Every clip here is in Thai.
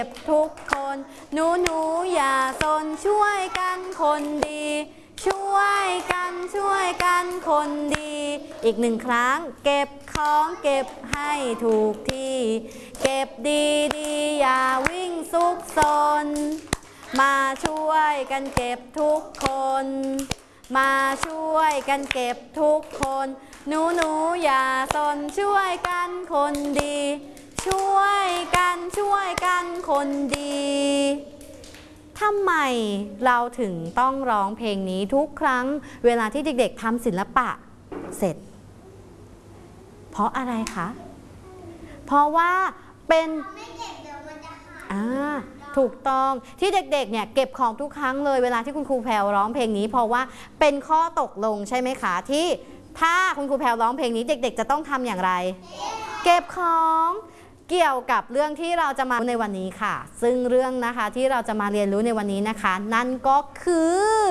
ทุกคนหนูอย่าซนช่วยกันคนดีช่วยกันคนดีอีกหนึ่งครั้งเก็บของเก็บให้ถูกที่เก็บดีอย่าวิ่งซุกซนมาช่วยกันเก็บทุกคนมาช่วยกันเก็บทุกคนหนูอย่าซนช่วยกันคนดีช่วยกันคนดีทำไมเราถึงต้องร้องเพลงนี้ทุกครั้งเวลาที่เด็กๆทำศิลปะเสร็จเพราะอะไรคะเพราะว่าเป็นถูกต้องที่เด็กๆเนี่ยเก็บของทุกครั้งเลยเวลาที่คุณครูแพรวร้องเพลงนี้เพราะว่าเป็นข้อตกลงใช่ไหมคะที่ถ้าคุณครูแพรวร้องเพลงนี้เด็กๆจะต้องทำอย่างไรเก็บของเกี่ยวกับเรื่องที่เราจะมาในวันนี้ค่ะซึ่งเรื่องนะคะที่เราจะมาเรียนรู้ในวันนี้นะคะนั่นก็คือ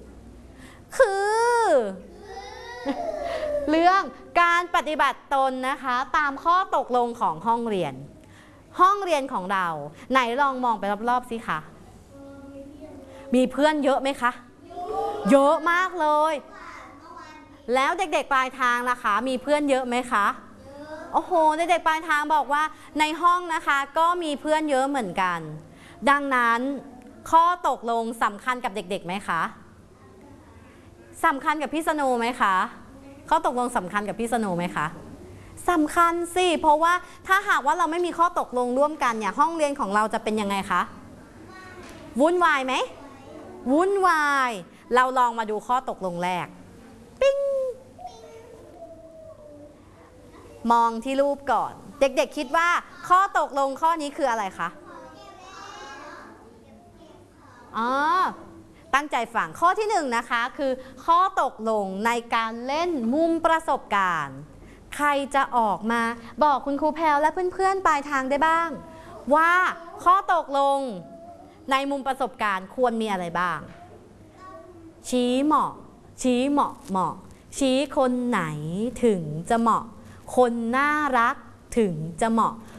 เรื่องการปฏิบัติตนนะคะตามข้อตกลงของห้องเรียนของเราไหนลองมองไปรอบๆสิคะมีเพื่อนเยอะไหมคะเยอะมากเลยแล้วเด็กๆปลายทางล่ะคะมีเพื่อนเยอะไหมคะโอ้โหเด็กๆปลายทางบอกว่าในห้องนะคะก็มีเพื่อนเยอะเหมือนกันดังนั้นข้อตกลงสำคัญกับเด็กๆไหมคะสำคัญกับพี่สโนไหมคะข้อตกลงสำคัญกับพี่สโนไหมคะสำคัญสิเพราะว่าถ้าหากว่าเราไม่มีข้อตกลงร่วมกันเนี่ยห้องเรียนของเราจะเป็นยังไงคะวุ่นวายไหมวุ่นวายเราลองมาดูข้อตกลงแรกปิ๊งมองที่รูปก่อนเด็กๆคิดว่าข้อตกลงข้อนี้คืออะไรคะตั้งใจฟังข้อที่หนึ่งนะคะคือข้อตกลงในการเล่นมุมประสบการณ์ใครจะออกมาบอกคุณครูแพรวและเพื่อนๆปลายทางได้บ้างว่าข้อตกลงในมุมประสบการณ์ควรมีอะไรบ้างชี้เหมาะชี้คนไหนถึงจะเหมาะคนน่ารักถึงจะเหมาะ